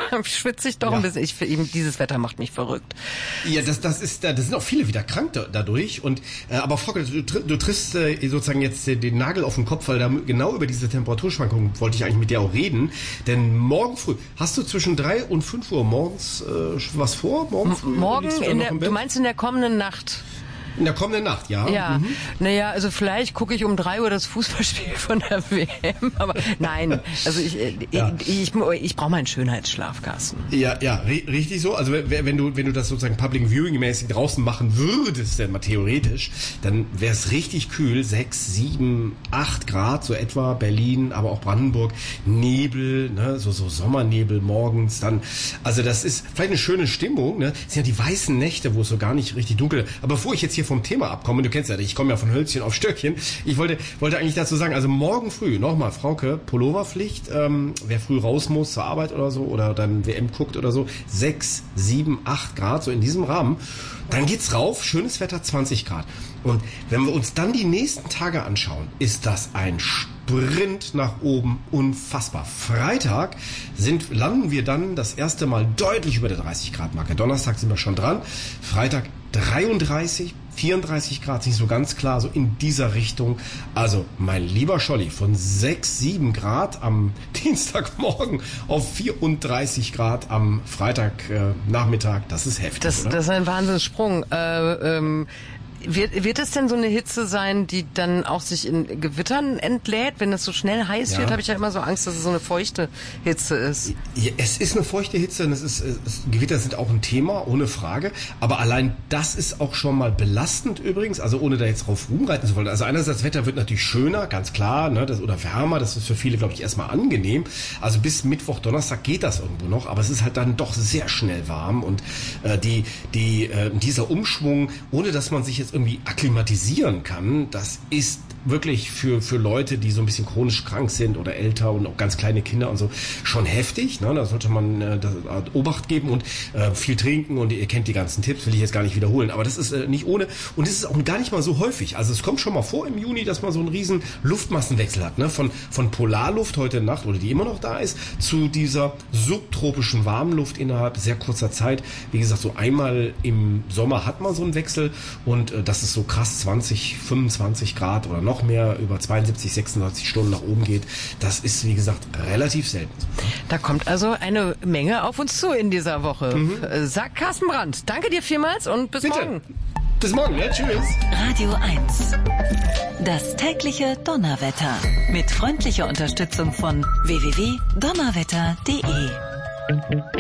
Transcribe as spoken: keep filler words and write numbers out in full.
schwitze ich doch Ja. ein bisschen. Ich, eben dieses Wetter macht mich verrückt. Ja, das, das ist, da, das sind auch viele wieder krank da, dadurch. Und äh, aber Frauke, du, tr- du triffst äh, sozusagen jetzt äh, den Nagel auf den Kopf, weil da genau über diese Temperaturschwankungen wollte ich eigentlich mit dir auch reden. Denn morgen früh hast du zwischen drei und fünf Uhr morgens äh, was vor? Morgen früh? Morgen, Liegst du da in noch der, im Bett? du meinst in der kommenden Nacht? In der kommenden Nacht, ja. Ja, Mhm. naja, also vielleicht gucke ich um drei Uhr das Fußballspiel von der W M, aber nein, also ich, Ja. ich, ich, ich brauche meinen Schönheitsschlaf, Carsten. Ja, ja, ri- richtig so. Also wenn wenn du wenn du das sozusagen Public Viewing mäßig draußen machen würdest, denn mal theoretisch, dann wäre es richtig kühl, sechs, sieben, acht Grad so etwa, Berlin, aber auch Brandenburg, Nebel, ne, so so Sommernebel morgens, dann, also das ist vielleicht eine schöne Stimmung, ne? Das sind ja die weißen Nächte, wo es so gar nicht richtig dunkel ist. Aber bevor ich jetzt hier vom Thema abkomme, du kennst ja, ich komme ja von Hölzchen auf Stöckchen, ich wollte wollte eigentlich dazu sagen, also morgen früh, nochmal, Frauke, Pulloverpflicht, ähm, wer früh raus muss zur Arbeit oder so oder dann W M guckt oder so, sechs, sieben, acht Grad, so in diesem Rahmen. Dann geht's rauf, schönes Wetter, zwanzig Grad. Und wenn wir uns dann die nächsten Tage anschauen, ist das ein Sprint nach oben, unfassbar. Freitag sind, landen wir dann das erste Mal deutlich über der dreißig Grad Marke. Donnerstag sind wir schon dran. Freitag dreiunddreißig, vierunddreißig Grad, nicht so ganz klar, so in dieser Richtung. Also, mein lieber Scholli, von sechs, sieben Grad am Dienstagmorgen auf vierunddreißig Grad am Freitagnachmittag, äh, das ist heftig, Das, oder? das ist ein Wahnsinnssprung. Äh, ähm, Wird, wird es denn so eine Hitze sein, die dann auch sich in Gewittern entlädt? Wenn es so schnell heiß Ja. wird, habe ich ja immer so Angst, dass es so eine feuchte Hitze ist. Ja, es ist eine feuchte Hitze und es ist, es, Gewitter sind auch ein Thema, ohne Frage. Aber allein das ist auch schon mal belastend übrigens, also ohne da jetzt drauf rumreiten zu wollen. Also einerseits, das Wetter wird natürlich schöner, ganz klar, ne, das, oder wärmer, das ist für viele, glaube ich, erstmal angenehm. Also bis Mittwoch, Donnerstag geht das irgendwo noch, aber es ist halt dann doch sehr schnell warm und äh, die, die, äh, dieser Umschwung, ohne dass man sich jetzt irgendwie akklimatisieren kann, das ist wirklich für für Leute, die so ein bisschen chronisch krank sind oder älter und auch ganz kleine Kinder und so, schon heftig. Ne? Da sollte man äh, das, äh, Obacht geben und äh, viel trinken und ihr kennt die ganzen Tipps, will ich jetzt gar nicht wiederholen. Aber das ist äh, nicht ohne und es ist auch gar nicht mal so häufig. Also es kommt schon mal vor im Juni, dass man so einen riesen Luftmassenwechsel hat. Ne? Von, von Polarluft heute Nacht, oder die immer noch da ist, zu dieser subtropischen Warmluft innerhalb sehr kurzer Zeit. Wie gesagt, so einmal im Sommer hat man so einen Wechsel und äh, das ist so krass zwanzig, fünfundzwanzig Grad oder noch mehr über zweiundsiebzig, sechsundachtzig Stunden nach oben geht. Das ist, wie gesagt, relativ selten. Da kommt also eine Menge auf uns zu in dieser Woche. Mhm. Sagt Carsten Brandt. Danke dir vielmals und bis Bitte. morgen. Bis morgen, ja, tschüss. Radio eins. Das tägliche Donnerwetter. Mit freundlicher Unterstützung von w w w punkt donnerwetter punkt d e.